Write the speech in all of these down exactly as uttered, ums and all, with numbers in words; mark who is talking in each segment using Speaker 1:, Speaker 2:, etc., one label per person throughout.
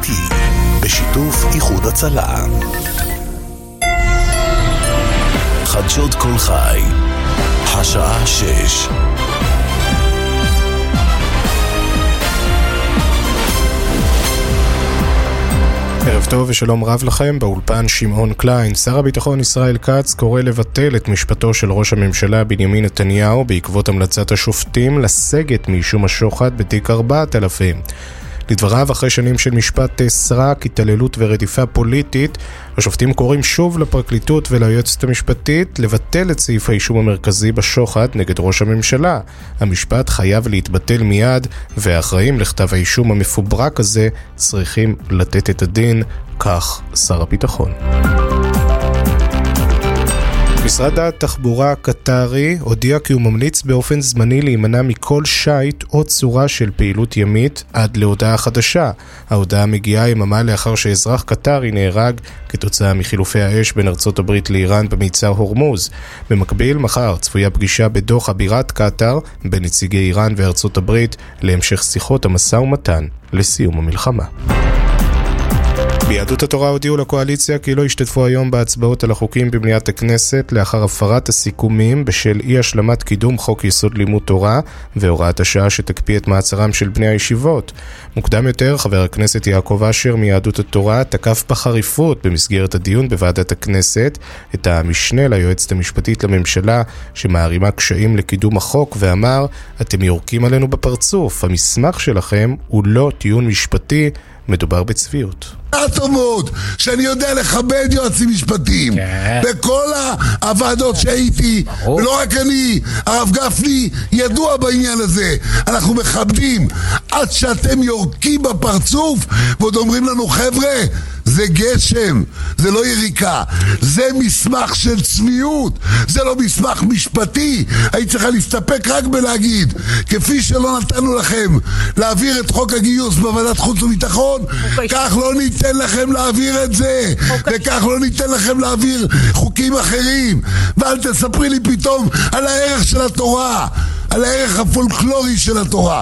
Speaker 1: אמיתי, בשיתוף איחוד הצלה. חדשות כל חי, השעה שש. ערב טוב ושלום רב לכם, באולפן שמעון קליין. שר הביטחון ישראל כץ קורא לבטל את משפטו של ראש הממשלה בנימין נתניהו בעקבות המלצת השופטים לסגת מאישום השוחד בתיק ארבעת אלפים. לדבריו, אחרי שנים של משפט סרק, התעללות ורדיפה פוליטית, השופטים קוראים שוב לפרקליטות וליועצת המשפטית לבטל את סעיף האישום המרכזי בשוחד נגד ראש הממשלה. המשפט חייב להתבטל מיד, והאחראים לכתב האישום המפוברק הזה צריכים לתת את הדין, כך שר הביטחון. משרד התחבורה הקטרי הודיע כי הוא ממליץ באופן זמני להימנע מכל שייט או צורה של פעילות ימית עד להודעה חדשה. ההודעה מגיעה יממה לאחר שאזרח קטרי נהרג כתוצאה מחילופי האש בין ארצות הברית לאיראן במיצר הורמוז. במקביל, מחר צפויה פגישה בדוחה בירת קטר בין נציגי איראן וארצות הברית להמשך שיחות המשא ומתן לסיום המלחמה. ביהדות התורה הודיעו לקואליציה כי לא השתתפו היום בהצבעות על החוקים במליאת הכנסת לאחר הפרת הסיכומים בשל אי השלמת קידום חוק יסוד לימוד תורה והוראת השעה שתקפיא את מעצרם של בני הישיבות. מוקדם יותר, חבר הכנסת יעקב אשר מיהדות התורה תקף בחריפות במסגרת הדיון בוועדת הכנסת את המשנה ליועצת המשפטית לממשלה שמערימה קשיים לקידום החוק ואמר, אתם יורקים עלינו בפרצוף, המסמך שלכם הוא לא טיעון משפטי, מדובר בצביעות.
Speaker 2: טוב מאוד, שאני יודע לכבד יועצים משפטיים בכל הוועדות שהייתי, ולא רק אני, הרב גפני ידוע בעניין הזה. אנחנו מכבדים עד שאתם יורקים בפרצוף ועוד אומרים לנו, חבר'ה, זה גשם, זה לא יריקה, זה מסמך של צביעות, זה לא מסמך משפטי. היית צריכה להסתפק רק בלהגיד, כפי שלא נתנו לכם להעביר את חוק הגיוס בוועדת חוץ וביטחון, כך לא ניתן לכם להעביר את זה, וכך לא ניתן לכם להעביר חוקים אחרים. ואל תספרי לי פתאום על הערך של התורה, על הערך הפולקלורי של התורה.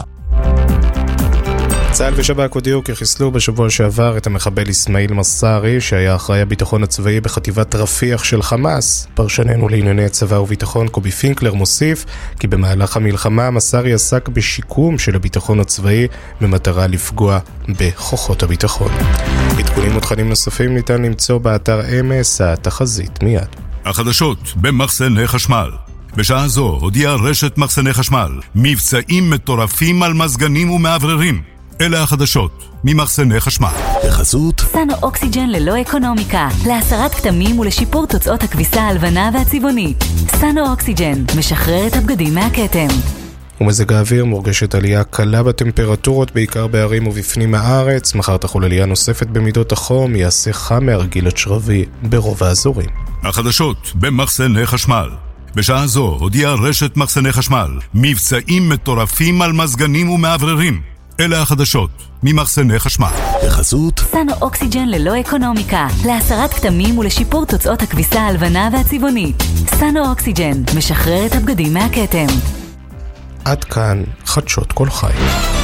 Speaker 1: צה"ל ושב"כ הודיעו כי חיסלו בשבוע שעבר את המחבל אסמאעיל מסארי שהיה אחראי הביטחון הצבאי בחטיבת רפיח של חמאס. פרשננו לענייני צבא וביטחון קובי פינקלר מוסיף כי במהלך המלחמה מסארי עסק בשיקום של הביטחון הצבאי במטרה לפגוע בכוחות הביטחון. עדכונים ותכנים נוספים ניתן למצוא באתר אמס התחזית מיד.
Speaker 3: החדשות במחסני חשמל. בשעה זו הודיעה רשת מחסני חשמל מבצעים מטורפים על מזגנים ומעבררים. אלה החדשות ממחסני חשמל.
Speaker 1: בחסות
Speaker 4: סנו אוקסיג'ן ללא אקונומיקה, להסרת כתמים ולשיפור תוצאות הכביסה הלבנה והצבעונית. סנו אוקסיג'ן משחרר את הבגדים מהכתם.
Speaker 1: ומזג האוויר מורגשת עלייה קלה בטמפרטורות בעיקר בערים ובפנים הארץ. מחר תחול עלייה נוספת במידות החום, יעשה חם מהרגיל עד שרבי ברוב האזורים.
Speaker 3: החדשות במחסני חשמל. בשעה זו הודיעה רשת מחסני חשמל מבצעים מטורפים על מזגנים ומעבררים. אלה החדשות ממחסני חשמל.
Speaker 1: בחסות
Speaker 4: סנו אוקסיג'ן ללא אקונומיקה, להסרת כתמים ולשיפור תוצאות הכביסה הלבנה והצבעונית. סנו אוקסיג'ן משחרר את הבגדים מהכתם.
Speaker 1: עד כאן חדשות כל חי.